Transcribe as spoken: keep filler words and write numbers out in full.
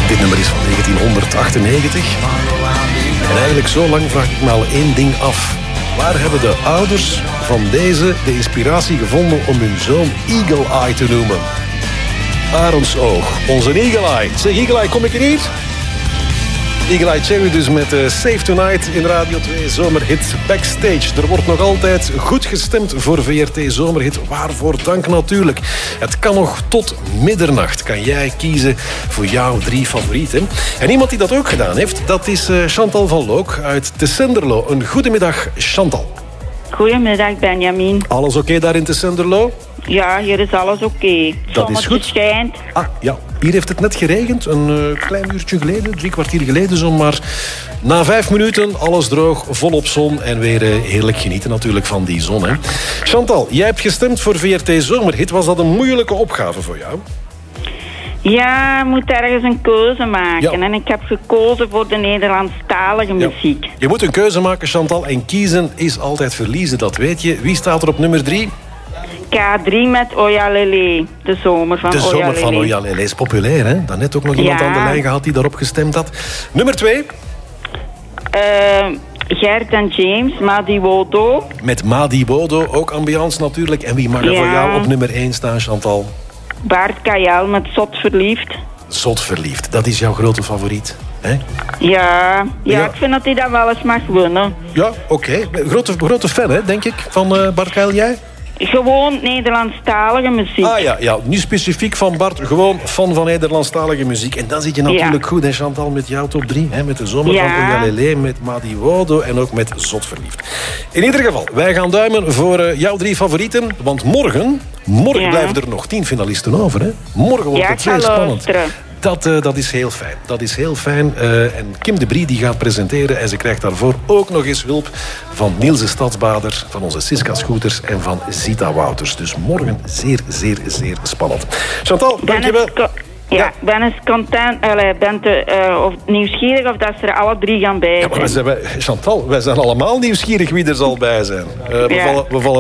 Dit nummer is van negentienhonderdachtennegentig. En eigenlijk zo lang vraag ik me al één ding af. Waar hebben de ouders van deze de inspiratie gevonden om hun zoon Eagle Eye te noemen? Arendsoog, onze Eagle Eye. Zeg Eagle Eye, kom ik er hier? Eagle Eye Cherry dus met uh, Save Tonight in Radio twee Zomerhit Backstage. Er wordt nog altijd goed gestemd voor V R T Zomerhit. Waarvoor dank natuurlijk. Het kan nog tot middernacht. Kan jij kiezen voor jouw drie favorieten. En iemand die dat ook gedaan heeft, dat is uh, Chantal van Look uit Tessenderlo. Een goedemiddag, Chantal. Goedemiddag, Benjamin. Alles oké okay daar in Tessenderlo? Ja, hier is alles oké. Okay. Dat is goed. Schijnt. Ah, ja. Hier heeft het net geregend. Een uh, klein uurtje geleden, drie kwartier geleden zo. Maar na vijf minuten, alles droog, volop zon. En weer uh, heerlijk genieten natuurlijk van die zon. Hè. Chantal, jij hebt gestemd voor V R T Zomerhit. Was dat een moeilijke opgave voor jou? Ja, je moet ergens een keuze maken. Ja. En ik heb gekozen voor de Nederlandstalige ja. muziek. Je moet een keuze maken, Chantal. En kiezen is altijd verliezen, dat weet je. Wie staat er op nummer drie? K drie met Oyalele. De zomer van Oyalele. De zomer van Oyalele is populair, hè? Daarnet ook nog iemand ja. aan de lijn gehad die daarop gestemd had. Nummer twee? Uh, Gert en James, Madi Wodo. Met Madi Wodo, ook ambiance natuurlijk. En wie mag er ja. voor jou op nummer één staan, Chantal? Bart Kajal met Zot Verliefd. Zot Verliefd, dat is jouw grote favoriet, hè? Ja, ja, ja, ik vind dat hij dat wel eens mag winnen. Ja, oké. Okay. Grote, grote fan, hè, denk ik, van uh, Bart Kajal, jij? Gewoon Nederlandstalige muziek. Ah ja, ja, niet specifiek van Bart, gewoon fan van Nederlandstalige muziek. En dan zit je natuurlijk ja. goed, hè, Chantal, met jouw top drie. Hè, met de zomer ja. van Oyalele, met Madi Wodo en ook met Zot Verliefd. In ieder geval, wij gaan duimen voor uh, jouw drie favorieten. Want morgen, morgen ja. blijven er nog tien finalisten over. Hè. Morgen wordt ja, het zeer spannend. Luisteren. Dat, uh, dat is heel fijn. Dat is heel fijn. Uh, en Kim de Brie die gaat presenteren. En ze krijgt daarvoor ook nog eens hulp van Niels de Stadsbader, van onze Siska Scooters en van Zita Wouters. Dus morgen zeer, zeer, zeer spannend. Chantal, dankjewel. Ja, ja, ik ben eens content, uh, ben te, uh, of nieuwsgierig of dat ze er alle drie gaan bij zijn. Ja, maar wij zijn, wij, Chantal, wij zijn allemaal nieuwsgierig wie er zal bij zijn. Uh, we, ja. vallen, we vallen